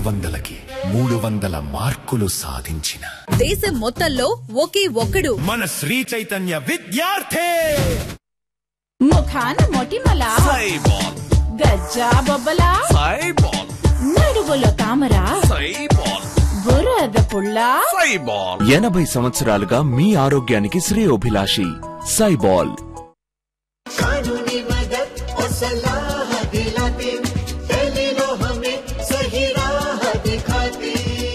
300కి 300 మార్కులు సాధించిన దేశం మొత్తంలో ఒకే ఒక్కడు మన శ్రీ చైతన్య విద్యార్థి. ముఖాన మొటిమల సైబాల్, గజ్జా బొబ్బల సైబాల్, నడుగులో తామర సైబాల్, బురద పుల్ల సైబాల్. 80 సంవత్సరాలుగా మీ ఆరోగ్యానికి శ్రేయోభిలాషి సైబాల్. कानूनी मदद और सलाह दिलाती, टेलीलॉ हमें सही राह दिखाती।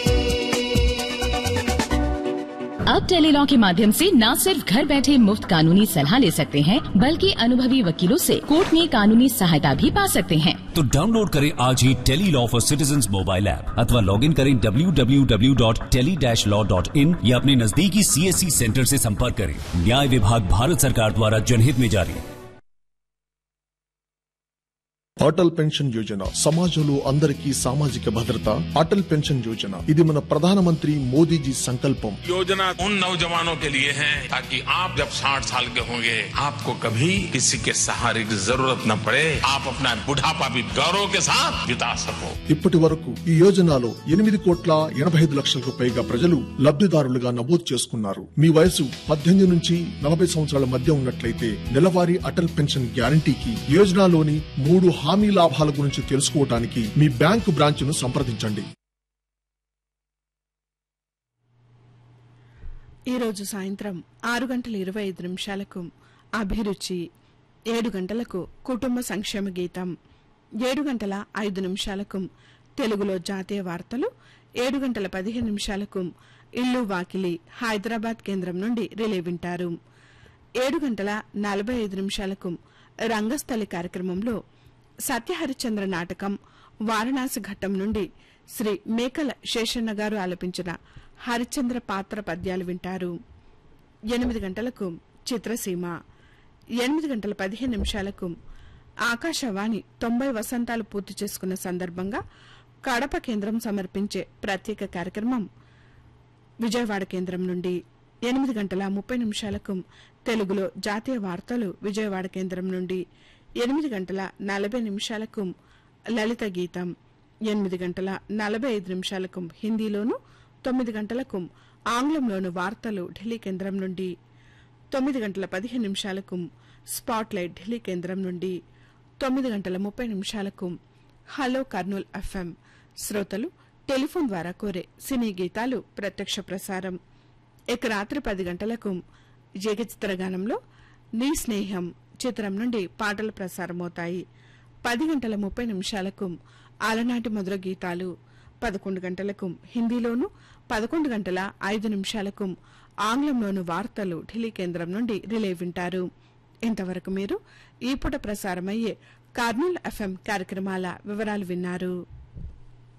अब टेलीलॉ के माध्यम से न सिर्फ घर बैठे मुफ्त कानूनी सलाह ले सकते हैं, बल्कि अनुभवी वकीलों से कोर्ट में कानूनी सहायता भी पा सकते हैं। तो डाउनलोड करें आज ही Tele-Law for citizens mobile app अथवा लॉग इन करें www.tele-law.in या अपने नजदीकी CSC सेंटर से संपर्क करें। न्याय विभाग भारत सरकार द्वारा जनहित में जारी। అటల్ పెన్షన్ యోజన సమాజంలో అందరికీ సామాజిక భద్రత. అటల్ పెన్షన్ యోజన ఇది మన ప్రధానమంత్రి మోదీజీ సంకల్పం. योजना उन नौजवानों के लिए है ताकि आप जब 60 साल के होंगे आपको कभी किसी के सहारे की जरूरत न पड़े, आप अपना बुढ़ापा भी गौरव के साथ बिता सको। ఇప్పటి వరకు ఈ యోజనలో 8,85,00,000కు పైగా ప్రజలు లబ్ధిదారులుగా నమోదు చేసుకున్నారు. మీ వయసు 18 నుంచి 40 సంవత్సరాల మధ్య ఉన్నట్లయితే నెలవారీ అటల్ పెన్షన్ గ్యారంటీకి యోజనలోని 3 హామీ లాభాల గురించి తెలుసుకోవడానికి మీ బ్యాంకు బ్రాంచ్ను సంప్రదించండి. ఈరోజు సాయంత్రం 6:25 అభిరుచి, 7 గంటలకు కుటుంబ సంక్షేమ గీతం, 7:05 తెలుగులో జాతీయ వార్తలు, 7:15 ఇల్లు వాకిలి హైదరాబాద్ కేంద్రం నుండి రిలే వింటారు. 7:45 రంగస్థలి కార్యక్రమంలో సత్యహరిచంద్ర నాటకం వారణాసి ఘట్టం నుండి శ్రీ మేకల శేషన్న గారు ఆలపించిన హరిచంద్ర పాత్ర పద్యాలు వింటారు. 8 గంటలకు చిత్రసీమ, 8:15 ఆకాశవాణి 90 వసంతాలు పూర్తి చేసుకున్న సందర్భంగా కడప కేంద్రం సమర్పించే ప్రత్యేక కార్యక్రమం విజయవాడ కేంద్రం నుండి. 8:30 తెలుగులో జాతీయ వార్తలు విజయవాడ కేంద్రం నుండి. 8:40 లలిత గీతం, 8:45 హిందీలోను, 9 గంటలకు ఆంగ్లంలోను వార్తలు ఢిల్లీ కేంద్రం నుండి. 9:15 స్పాట్ లైట్ ఢిల్లీ కేంద్రం నుండి. 9:30 హలో కర్నూల్ FM శ్రోతలు టెలిఫోన్ ద్వారా కోరే సినీ గీతాలు ప్రత్యక్ష ప్రసారం. ఇక రాత్రి 10 గంటలకు జగచిత్రగానంలో నీ స్నేహం చిత్రం నుండి పాటలు ప్రసారమవుతాయి. 10:30 అలనాటి మధుర గీతాలు. 11 గంటలకు హిందీలోను, 11:05 ఆంగ్లంలోను వార్తలు ఢిల్లీ కేంద్రం నుండి రిలే వింటారు. ఇంతవరకు మీరు ఈ పూట ప్రసారమయ్యే కర్నూల్ FM కార్యక్రమాల వివరాలు విన్నారు.